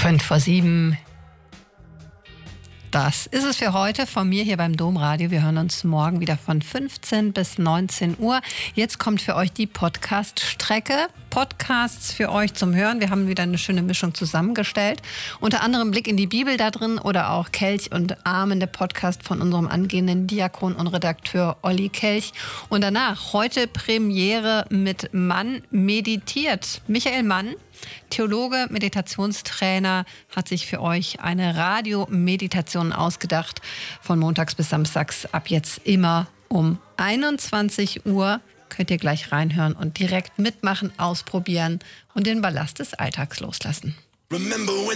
5:07. Das ist es für heute von mir hier beim Domradio. Wir hören uns morgen wieder von 15 bis 19 Uhr. Jetzt kommt für euch die Podcast-Strecke. Podcasts für euch zum Hören. Wir haben wieder eine schöne Mischung zusammengestellt. Unter anderem Blick in die Bibel da drin oder auch Kelch und Amen, der Podcast von unserem angehenden Diakon und Redakteur Olli Kelch. Und danach heute Premiere mit Mann meditiert. Michael Mann, Theologe, Meditationstrainer, hat sich für euch eine Radiomeditation ausgedacht. Von montags bis samstags ab jetzt immer um 21 Uhr. Könnt ihr gleich reinhören und direkt mitmachen, ausprobieren und den Ballast des Alltags loslassen.